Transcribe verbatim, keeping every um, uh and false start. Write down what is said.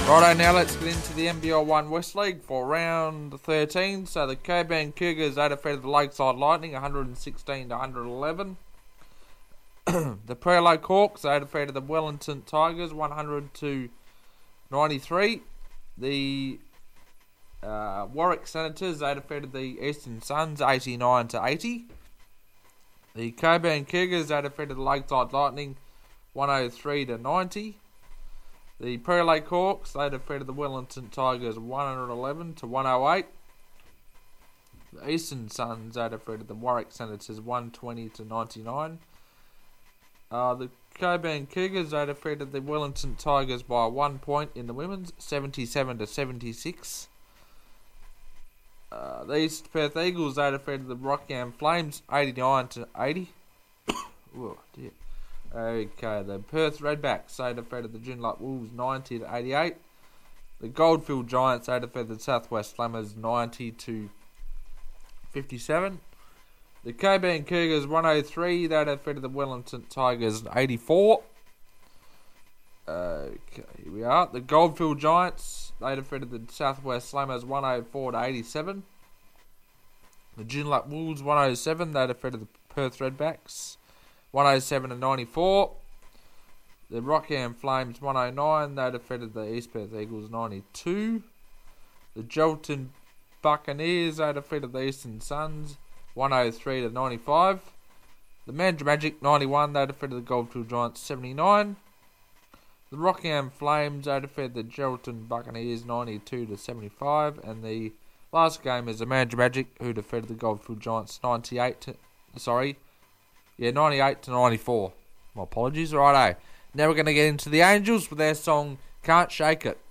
Righto, now let's get into the N B L one West League for round thirteen. So the Cockburn Cougars, they defeated the Lakeside Lightning one sixteen to one eleven. The Prairie Hawks, they defeated the Wellington Tigers one hundred to ninety-three. The uh, Warwick Senators, they defeated the Eastern Suns eighty-nine to eighty. The Cockburn Cougars, they defeated the Lakeside Lightning one oh three to ninety. The Prairie Lake Hawks, they defeated the Wellington Tigers one eleven to one oh eight. The Eastern Suns, they defeated the Warwick Senators one twenty to ninety-nine. Uh, the Cockburn Cougars, they defeated the Wellington Tigers by one point in the women's, seventy-seven to seventy-six. Uh, the East Perth Eagles, they defeated the Rockingham Flames eighty-nine to eighty. Oh dear. Okay, the Perth Redbacks, they defeated the Joondalup Wolves ninety to eighty-eight. The Goldfield Giants, they defeated the Southwest Slammers ninety to fifty-seven. The Cockburn Cougars one oh three, they defeated the Wellington Tigers eighty-four. Okay, here we are. The Goldfield Giants, they defeated the Southwest Slammers one oh four to eighty-seven. The Joondalup Wolves one oh seven, they defeated the Perth Redbacks one oh seven to ninety-four. The Rockingham Flames one oh nine, they defeated the East Perth Eagles ninety-two. The Gelton Buccaneers, they defeated the Eastern Suns one oh three to ninety-five. The Mandurah Magic ninety-one, they defeated the Goldfield Giants seventy-nine. The Rockingham Flames, they defeated the Geraldton Buccaneers ninety-two to seventy-five. And the last game is the Mandurah Magic, who defeated the Goldfield Giants ninety-eight to, sorry, yeah, ninety-eight to ninety-four. My apologies, righto. Now we're going to get into the Angels with their song Can't Shake It.